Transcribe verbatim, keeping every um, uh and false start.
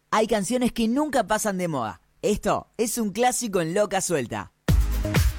Hay canciones que nunca pasan de moda. Esto es un clásico en Loca Suelta.